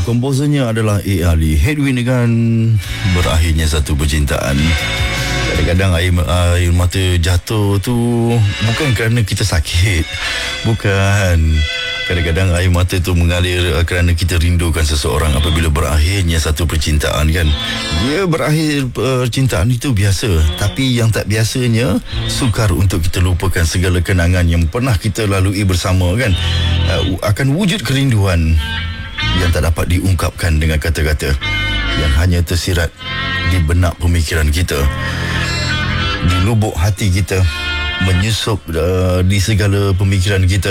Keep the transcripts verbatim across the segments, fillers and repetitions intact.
komposernya adalah A. Ali Hedwin dengan berakhirnya satu percintaan. Kadang-kadang air, air mata jatuh tu bukan kerana kita sakit, bukan. Kadang-kadang air mata tu mengalir kerana kita rindukan seseorang apabila berakhirnya satu percintaan, kan. Dia berakhir percintaan itu biasa, tapi yang tak biasanya sukar untuk kita lupakan segala kenangan yang pernah kita lalui bersama, kan. Uh, akan wujud kerinduan yang tak dapat diungkapkan dengan kata-kata, yang hanya tersirat di benak pemikiran kita, di lubuk hati kita, menyusup uh, di segala pemikiran kita.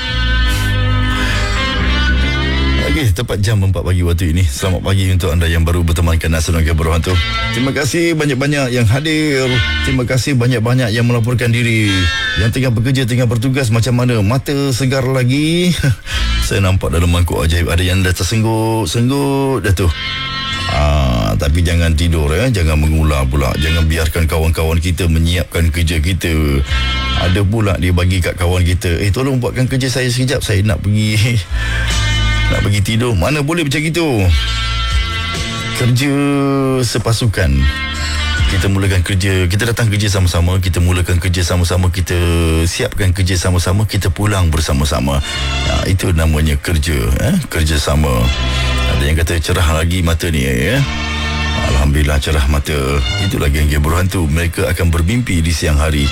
Okey, tepat jam empat pagi waktu ini. Selamat pagi untuk anda yang baru bertemankan Nasional Game Berhantu. Terima kasih banyak-banyak yang hadir. Terima kasih banyak-banyak yang melaporkan diri. Yang tengah bekerja, tengah bertugas, macam mana? Mata segar lagi? Saya nampak dalam mangkuk ajaib ada yang dah tersengguk-sengguk dah tu. Ah, tapi jangan tidur, ya. Jangan mengular pula. Jangan biarkan kawan-kawan kita menyiapkan kerja kita. Ada pula dia bagi kat kawan kita, eh tolong buatkan kerja saya sekejap, saya nak pergi nak pergi tidur. Mana boleh macam itu. Kerja sepasukan. Kita mulakan kerja, kita datang kerja sama-sama, kita mulakan kerja sama-sama, kita siapkan kerja sama-sama, kita pulang bersama-sama. Nah, itu namanya kerja, eh? Kerja sama. Ada yang kata cerah lagi mata ni, ya. Alhamdulillah cerah mata. Itulah geng-geng berhantu. Mereka akan bermimpi di siang hari.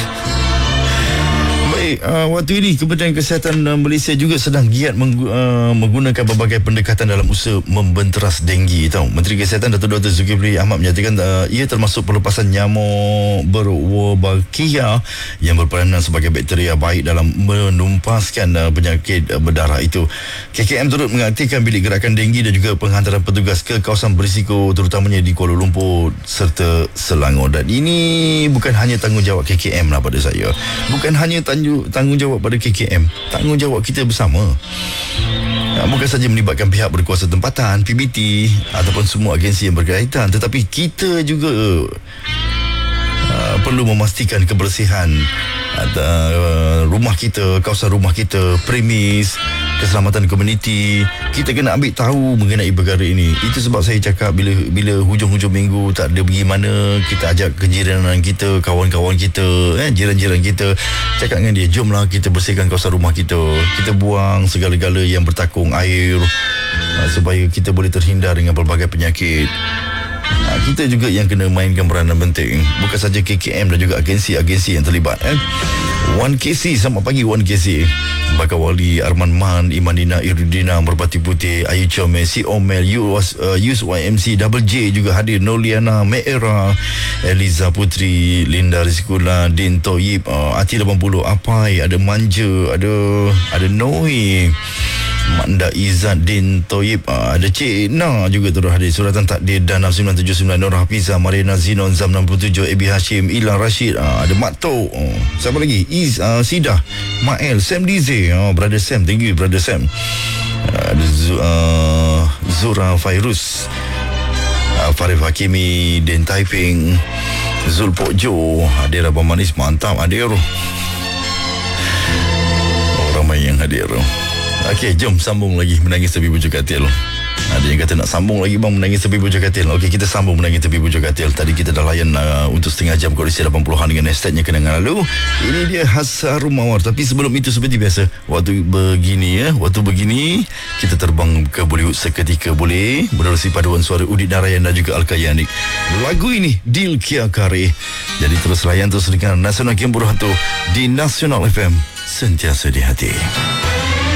Baik, uh, waktu ini Kementerian Kesihatan uh, Malaysia juga sedang giat menggu, uh, menggunakan berbagai pendekatan dalam usaha membenteras denggi. Tahu, Menteri Kesihatan Datuk Doktor Zulkifli Ahmad menyatakan uh, ia termasuk pelepasan nyamuk berwolbachia yang berperanan sebagai bakteria baik dalam menumpaskan uh, penyakit uh, berdarah itu. K K M turut mengaktifkan bilik gerakan denggi dan juga penghantaran petugas ke kawasan berisiko terutamanya di Kuala Lumpur serta Selangor. Dan ini bukan hanya tanggungjawab K K M lah pada saya. Bukan hanya tanggung tanggungjawab pada K K M, tanggungjawab kita bersama. Bukan saja melibatkan pihak berkuasa tempatan, P B T ataupun semua agensi yang berkaitan, tetapi kita juga uh, perlu memastikan kebersihan uh, rumah kita, kawasan rumah kita, premis, keselamatan komuniti. Kita kena ambil tahu mengenai perkara ini. Itu sebab saya cakap bila bila hujung-hujung minggu tak ada pergi mana, kita ajak kejiranan kita, kawan-kawan kita, eh, jiran-jiran kita, cakap dengan dia, jomlah kita bersihkan kawasan rumah kita. Kita buang segala-gala yang bertakung air uh, supaya kita boleh terhindar dengan pelbagai penyakit. Ha, kita juga yang kena mainkan peranan penting. Bukan saja K K M dan juga agensi-agensi yang terlibat, eh? one K C, selamat pagi one K C. Bakal Wali, Arman Man, Imanina, Irudina, Merpati Putih, Ayu Chome, Si Omel, Yus, uh, Yus Y M C, Double J juga hadir, Noliana, Meera, Eliza Putri, Linda Rizkula, Din Toyib, uh, Ati lapan puluh, Apai, ada Manja, ada ada Noi, Manda Izzat, Din Toyib, uh, ada Cik Na juga turut hadir, Suratan Takdir, Danam sembilan tujuh sembilan, Nur Hafiza, Marina Zinon, Zam enam puluh tujuh, Ebi Hashim, Ilan Rashid, uh, ada Mak Tok, uh, siapa lagi? Iz, uh, Sidah, Mael, Sam Dize, uh, Brother Sam, thank you Brother Sam, uh, ada Z- uh, Zura Fairuz, uh, Farif Hakimi, Den Taiping, Zul Pokjo, hadir Abang Manis, mantap hadir. Oh, ramai yang hadir. Okey, jom sambung lagi Menangis Tepi Bujur Katil. Ada yang kata nak sambung lagi bang Menangis Tepi Bujur Katil. Okey, kita sambung Menangis Tepi Bujur Katil. Tadi kita dah layan uh, untuk setengah jam kondisi lapan puluhan dengan hashtagnya kenangan lalu. Ini dia Hasarum Mawar. Tapi sebelum itu seperti biasa, waktu begini ya, waktu begini kita terbang ke Bollywood seketika boleh menerusi paduan suara Udit Narayan dan juga Alka Yanik. Lagu ini Dil Kia Kare. Jadi terus layan terus dengan Nasional Game Berhantu di Nasional F M, sentiasa di hati.